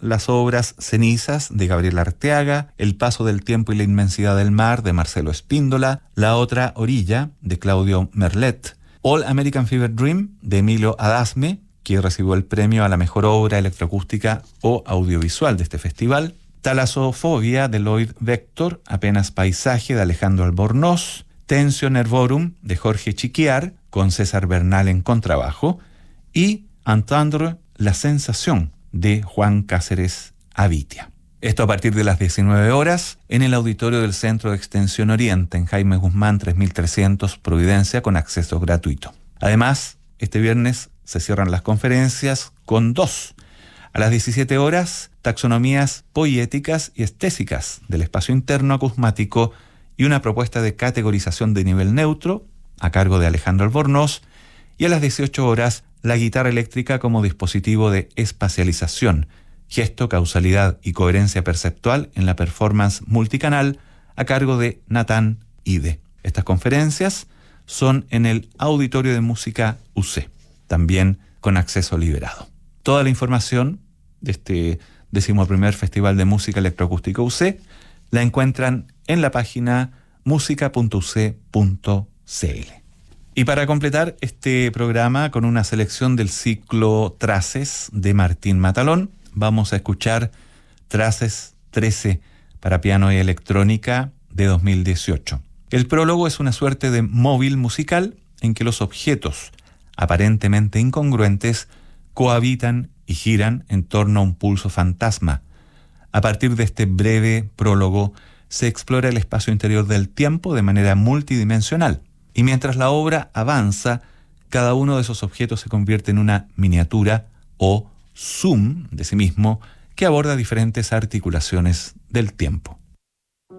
las obras Cenizas de Gabriel Arteaga, El paso del tiempo y la inmensidad del mar de Marcelo Espíndola, La otra orilla de Claudio Merlet, All American Fever Dream de Emilio Adasme, que recibió el premio a la mejor obra electroacústica o audiovisual de este festival, Talasofobia de Lloyd Vector, Apenas paisaje de Alejandro Albornoz, Tensio Nervorum de Jorge Chiquiar, con César Bernal en contrabajo, y Entendre la sensación de Juan Cáceres Avitia. Esto a partir de las 19 horas en el auditorio del Centro de Extensión Oriente, en Jaime Guzmán 3300 Providencia, con acceso gratuito. Además, este viernes se cierran las conferencias con dos. A las 17 horas, taxonomías poéticas y estésicas del espacio interno acusmático y una propuesta de categorización de nivel neutro a cargo de Alejandro Albornoz, y a las 18 horas, la guitarra eléctrica como dispositivo de espacialización, gesto, causalidad y coherencia perceptual en la performance multicanal a cargo de Natán Ide. Estas conferencias son en el Auditorio de Música UC, también con acceso liberado. Toda la información de este 11º Festival de Música Electroacústica UC la encuentran en la página musica.uc.cl. Y para completar este programa con una selección del ciclo Traces de Martín Matalón, vamos a escuchar Traces 13 para piano y electrónica de 2018. El prólogo es una suerte de móvil musical en que los objetos aparentemente incongruentes cohabitan y giran en torno a un pulso fantasma. A partir de este breve prólogo se explora el espacio interior del tiempo de manera multidimensional, y mientras la obra avanza, cada uno de esos objetos se convierte en una miniatura o zoom de sí mismo que aborda diferentes articulaciones del tiempo.